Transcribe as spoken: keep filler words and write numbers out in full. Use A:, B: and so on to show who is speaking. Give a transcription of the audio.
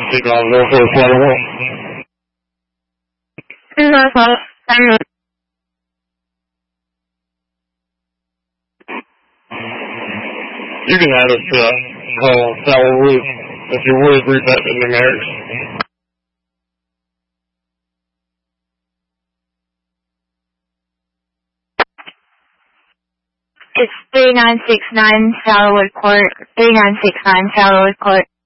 A: six nine zero four seven one. You can have it to uh, Sourwood. If you would, read that to numerics.
B: It's three nine six nine Sourwood Court, three nine six nine Sourwood Court.